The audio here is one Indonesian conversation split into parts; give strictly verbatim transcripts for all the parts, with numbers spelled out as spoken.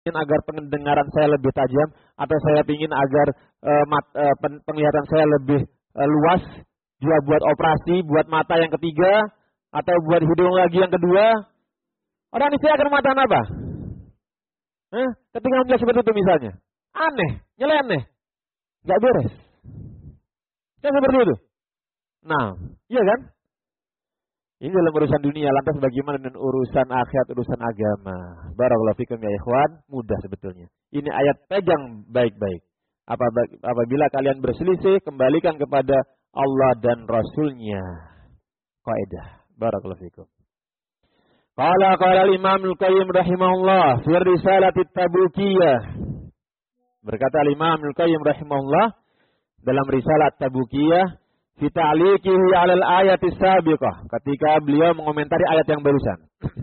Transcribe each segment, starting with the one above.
ingin agar pendengaran saya lebih tajam, atau saya ingin agar uh, mat, uh, penglihatan saya lebih uh, luas, juga buat operasi, buat mata yang ketiga, atau buat hidung lagi yang kedua. Orang ini akan mengatakan apa? Eh, ketika menjelaskan seperti itu misalnya, aneh, nyeleneh, nggak beres. Kan seperti itu. Nah, iya kan? Ini dalam urusan dunia, lantas bagaimana dengan urusan akhirat, urusan agama? Barakallahu fikum ya ikhwan, mudah sebetulnya. Ini ayat pegang baik-baik. Apabila kalian berselisih, kembalikan kepada Allah dan Rasul-Nya. Kaidah. Barakallahu fikum. Qala qala al-Imam Al-Qayyim rahimahullah fi Risalati Tabukiyah. Berkata al-Imam Al-Qayyim rahimahullah dalam Risalah Tabukiyah fi ta'liqihi 'ala al-ayati sabiqah, ketika beliau mengomentari ayat yang barusan.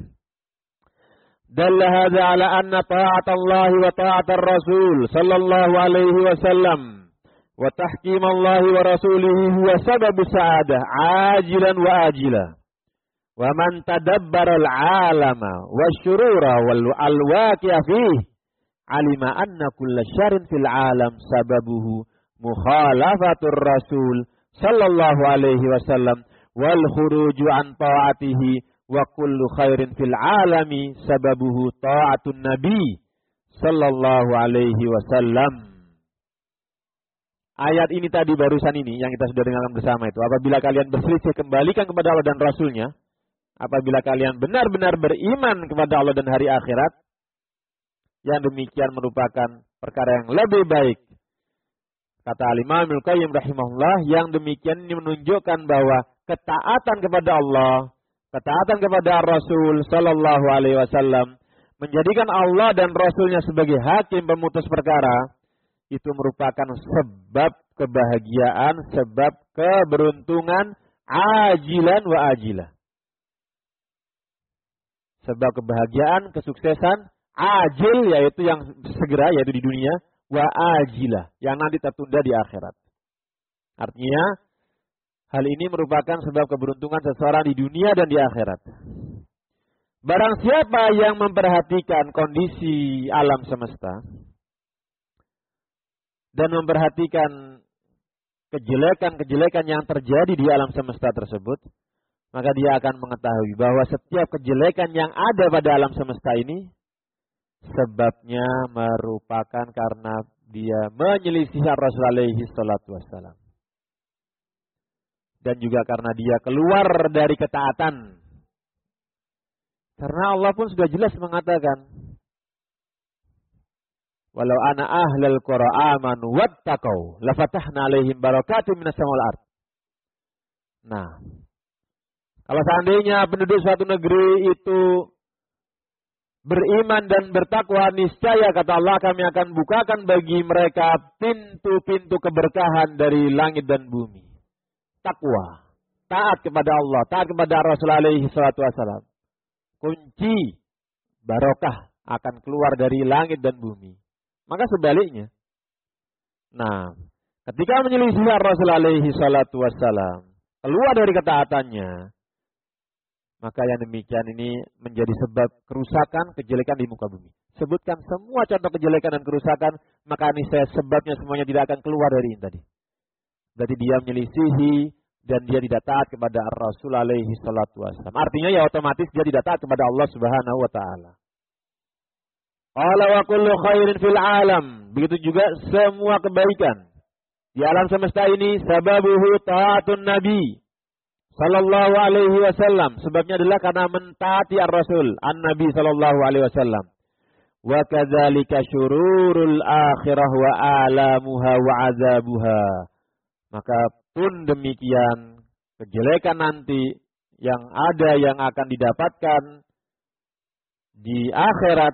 Dalla hadza 'ala anna ta'atallahi wa ta'atar rasul sallallahu alaihi wasallam wa tahkimallahi wa rasulihi huwa sababu sa'adah ajilan wa ajilan. Wa man tadabbara al-'alama wasyurura wal alwaqi'a fihi 'alima anna kulla syarrin fil 'alam sababuhu mukhalafatur rasul sallallahu alaihi wasallam wal khuruju an ta'atihi wa kullu khairin fil alami sababuhu ta'atun nabi sallallahu alaihi wasallam. Ayat ini tadi barusan ini yang kita sudah dengarkan bersama itu, apabila kalian berselisih kembalikan kepada Allah dan Rasulnya. Apabila kalian benar-benar beriman kepada Allah dan hari akhirat, yang demikian merupakan perkara yang lebih baik. Kata Al-Imam Al-Qayyim rahimahullah, yang demikian ini menunjukkan bahwa ketaatan kepada Allah, ketaatan kepada Rasul sallallahu alaihi wasallam, menjadikan Allah dan Rasulnya sebagai hakim pemutus perkara, itu merupakan sebab kebahagiaan, sebab keberuntungan ajilan wa ajilah. Sebab kebahagiaan, kesuksesan ajil, yaitu yang segera, yaitu di dunia, wa ajilah, yang nanti tertunda di akhirat. Artinya, hal ini merupakan sebab keberuntungan seseorang di dunia dan di akhirat. Barang siapa yang memperhatikan kondisi alam semesta dan memperhatikan kejelekan-kejelekan yang terjadi di alam semesta tersebut, maka dia akan mengetahui bahwa setiap kejelekan yang ada pada alam semesta ini sebabnya merupakan karena dia menyelisih Rasul alaihi salatu wassalam. Dan juga karena dia keluar dari ketaatan. Karena Allah pun sudah jelas mengatakan, walau ana ahlal qura amanu wattaqau lafatahna alaihim barakatim minas samawati wal ardh. Nah, kalau seandainya penduduk suatu negeri itu beriman dan bertakwa, niscaya kata Allah kami akan bukakan bagi mereka pintu-pintu keberkahan dari langit dan bumi. Takwa, taat kepada Allah, taat kepada Rasul alaihi salatu wassalam. Kunci barokah akan keluar dari langit dan bumi. Maka sebaliknya. Nah, ketika menyelisih Rasul alaihi salatu wassalam, keluar dari ketaatannya, maka yang demikian ini menjadi sebab kerusakan, kejelekan di muka bumi. Sebutkan semua contoh kejelekan dan kerusakan, maka ini saya sebabnya semuanya tidak akan keluar dari ini tadi. Berarti dia menyelisihi dan dia tidak taat kepada Rasul alaihi salatu wassalam. Artinya ya otomatis dia tidak taat kepada Allah subhanahu wa ta'ala. Qala wa kullu khairin fil alam. Begitu juga semua kebaikan di alam semesta ini sababuhu taatun nabi sallallahu alaihi wasallam. Sebabnya adalah karena mentaati ar-Rasul, an-Nabi sallallahu alaihi wasallam. Wa kadzalika syururul akhirah wa alamuha wa azabuha. Maka pun demikian kejelekan nanti yang ada yang akan didapatkan di akhirat,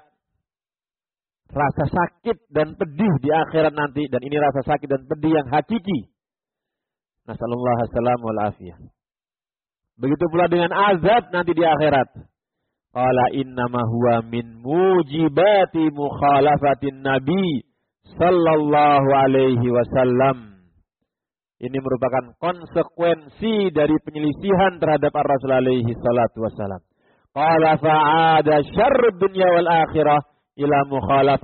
rasa sakit dan pedih di akhirat nanti, dan ini rasa sakit dan pedih yang hakiki. Nasallallahu alaihi wasallam wal afiyah. Begitu pula dengan azab nanti di akhirat. Qala innama huwa min mujibati mukhalafatin nabi sallallahu alaihi wasallam. Ini merupakan konsekuensi dari penyelisihan terhadap Ar-Rasul alaihi salatu wasallam. Qala fa'ada syarrud dunya wal akhirah ila mukhalafah